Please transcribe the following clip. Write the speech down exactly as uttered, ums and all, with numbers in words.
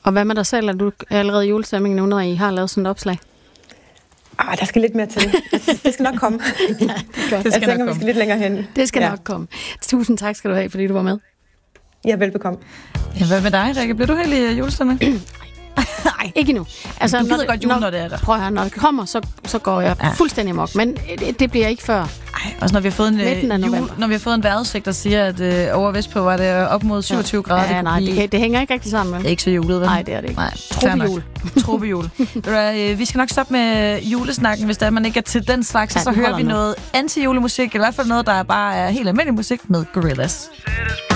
Og hvad med dig selv? Er du allerede i julestemning nu, når I har lavet sådan et opslag? Ah, der skal lidt mere til. Det skal nok komme. Ja, det, jeg det tænker, vi skal lidt længere hen. Det skal ja. nok komme. Tusind tak skal du have, fordi du var med. Ja, velbekomme. Ja, hvad med dig, Rikke? Bliver du helt i julestemning? Nej, ikke endnu. Altså, du gider godt jule, når, når det er der. Prøv at høre, når det kommer, så, så går jeg ja. fuldstændig amok. Men det, det bliver ikke før. Ej, også når vi har fået en jul, når vi har fået en vejrudsigt, der siger, at øh, over vestpå var det op mod syvogtyve ja. grader. Ja, nej, det, kan, det hænger ikke rigtig sammen. Det er ikke så julet, vel? Nej, det er det ikke. Nej, Trobejul. Trobejul. Vi skal nok stoppe med julesnakken, hvis der man ikke er til den slags, ja, så hører vi noget anti-julemusik, eller i hvert fald noget, der bare er helt almindelig musik med Gorillaz.